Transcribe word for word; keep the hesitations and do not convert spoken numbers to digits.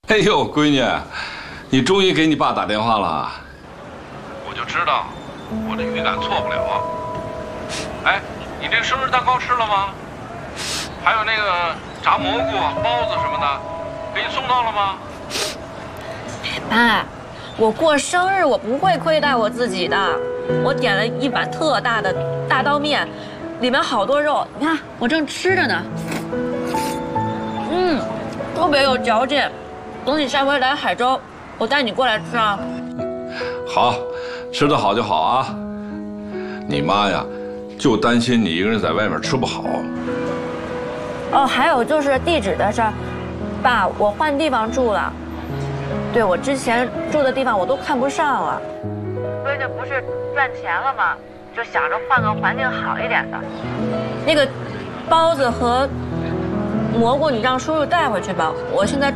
哎呦，闺女，你终于给你爸打电话了。 我就知道，我的预感错不了。哎，你这个生日蛋糕吃了吗？还有那个炸蘑菇、包子什么的，给你送到了吗？ 爸，我过生日我不会亏待我自己的。我点了一碗特大的大刀面，里面好多肉，你看我正吃着呢。嗯，特别有嚼劲。等你下回来海州，我带你过来吃啊。 好，吃得好就好啊。你妈呀，就担心你一个人在外面吃不好。 哦，还有就是地址的事儿，爸，我换地方住了。对，我之前住的地方我都看不上了。闺女不是赚钱了吗？就想着换个环境好一点的。那个包子和蘑菇，你让叔叔带回去吧。我现在